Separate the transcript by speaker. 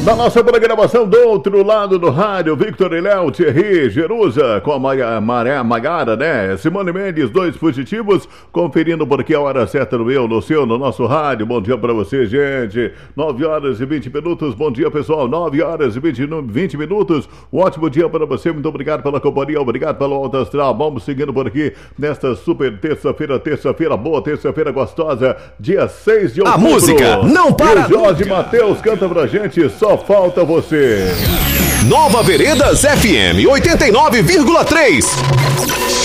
Speaker 1: Na nossa programação do outro lado do rádio, Victor e Léo, Thierry, Jerusa, com a Maré Magara, né? Simone Mendes, 2 fugitivos, conferindo porque a hora certa no eu, no seu, no nosso rádio. Bom dia pra você, gente. 9 horas e 20 minutos. Bom dia, pessoal. 9 horas e 20 minutos. Um ótimo dia para você. Muito obrigado pela companhia. Obrigado pelo Alto Astral. Vamos seguindo por aqui nesta super terça-feira boa, terça-feira gostosa, dia 6 de outubro.
Speaker 2: A música não para.
Speaker 1: E o Jorge Mateus canta pra gente Só Falta Você.
Speaker 2: Nova Veredas FM 89,3.